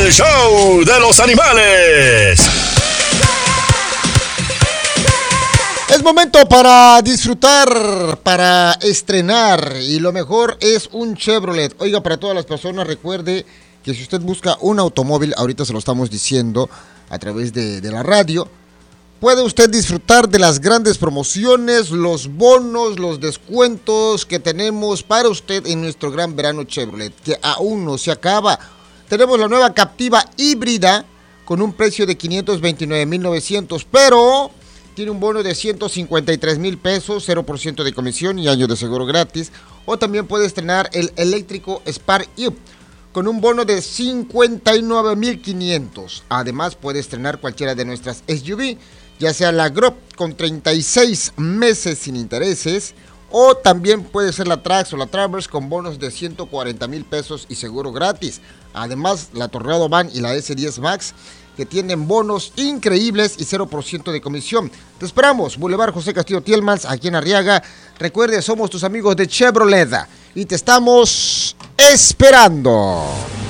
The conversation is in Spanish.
el show de los animales. Es momento para disfrutar, para estrenar, y lo mejor es un Chevrolet. Oiga, para todas las personas, recuerde que si usted busca un automóvil, ahorita se lo estamos diciendo a través de la radio, puede usted disfrutar de las grandes promociones, los bonos, los descuentos que tenemos para usted en nuestro gran verano Chevrolet, que aún no se acaba. Tenemos la nueva Captiva híbrida con un precio de $529,900, pero tiene un bono de $153,000, 0% de comisión y año de seguro gratis. O también puede estrenar el eléctrico Spark-E con un bono de $59,500. Además, puede estrenar cualquiera de nuestras SUV, ya sea la Grove con 36 meses sin intereses, o también puede ser la Trax o la Traverse con bonos de $140,000 y seguro gratis. Además, la Tornado Van y la S10 Max, que tienen bonos increíbles y 0% de comisión. Te esperamos, Boulevard José Castillo Tielmans, aquí en Arriaga. Recuerde, somos tus amigos de Chevrolet y te estamos esperando.